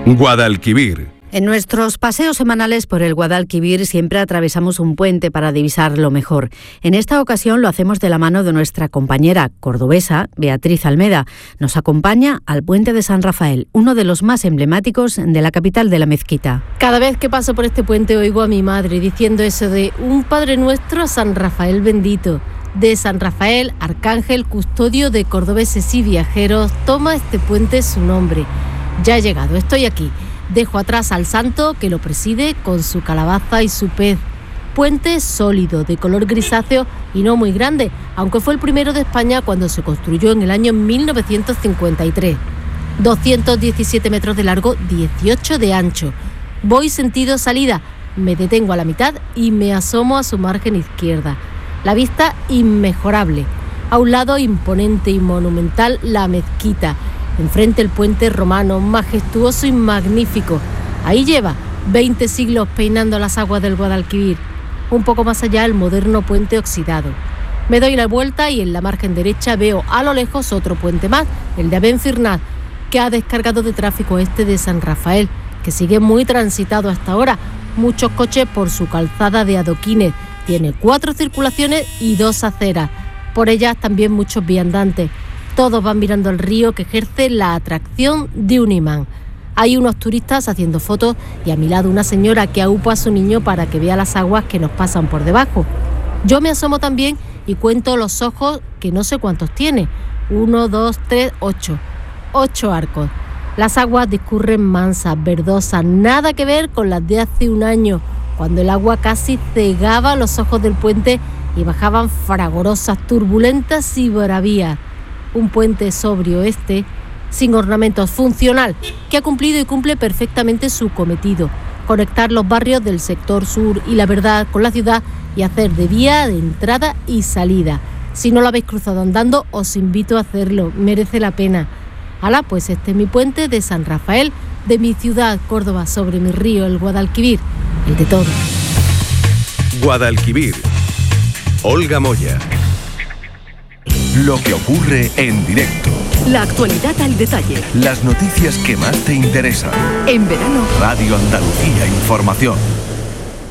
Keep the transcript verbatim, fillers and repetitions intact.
Guadalquivir. En nuestros paseos semanales por el Guadalquivir siempre atravesamos un puente para divisar lo mejor. En esta ocasión lo hacemos de la mano de nuestra compañera cordobesa, Beatriz Almeda. Nos acompaña al puente de San Rafael, uno de los más emblemáticos de la capital de la Mezquita. Cada vez que paso por este puente oigo a mi madre diciendo eso de un Padre Nuestro a San Rafael bendito. De San Rafael, arcángel, custodio de cordobeses y viajeros, toma este puente su nombre. Ya he llegado, estoy aquí. Dejo atrás al santo que lo preside con su calabaza y su pez. Puente sólido, de color grisáceo y no muy grande, aunque fue el primero de España cuando se construyó en el año mil novecientos cincuenta y tres. doscientos diecisiete metros de largo, dieciocho de ancho. Voy sentido salida, me detengo a la mitad y me asomo a su margen izquierda. La vista inmejorable. A un lado, imponente y monumental, la mezquita. Enfrente el puente romano, majestuoso y magnífico. Ahí lleva veinte siglos peinando las aguas del Guadalquivir. Un poco más allá el moderno puente oxidado. Me doy la vuelta y en la margen derecha veo a lo lejos otro puente más, el de Abenfirnaz, que ha descargado de tráfico este de San Rafael, que sigue muy transitado hasta ahora. Muchos coches por su calzada de adoquines. Tiene cuatro circulaciones y dos aceras. Por ellas también muchos viandantes. Todos van mirando al río que ejerce la atracción de un imán. Hay unos turistas haciendo fotos y a mi lado una señora que aupa a su niño para que vea las aguas que nos pasan por debajo. Yo me asomo también y cuento los ojos, que no sé cuántos tiene. Uno, dos, tres, ocho. Ocho arcos. Las aguas discurren mansas, verdosas, nada que ver con las de hace un año, cuando el agua casi cegaba los ojos del puente y bajaban fragorosas, turbulentas y bravías. Un puente sobrio este, sin ornamentos, funcional, que ha cumplido y cumple perfectamente su cometido: conectar los barrios del sector sur y La Verdad con la ciudad y hacer de vía de entrada y salida. Si no lo habéis cruzado andando, os invito a hacerlo, merece la pena. Hala, pues este es mi puente de San Rafael, de mi ciudad, Córdoba, sobre mi río, el Guadalquivir, el de todos. Guadalquivir. Olga Moya. Lo que ocurre en directo. La actualidad al detalle. Las noticias que más te interesan. En verano, Radio Andalucía Información.